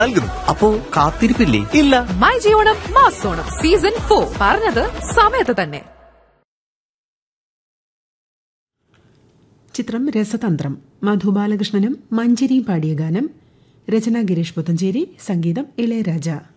നൽകുന്നു. അപ്പോ കാത്തിരിപ്പില്ലേ? ഇല്ല. മൈ ജീവനം മാസോണം സീസൺ 4 പറഞ്ഞത് സമയത്ത് തന്നെ. ചിത്രം രസതന്ത്രം. മധുബാലകൃഷ്ണനും മഞ്ജരിയും പാടിയ ഗാനം. രചന ഗിരീഷ് പുത്തഞ്ചേരി, സംഗീതം ഇളയരാജ.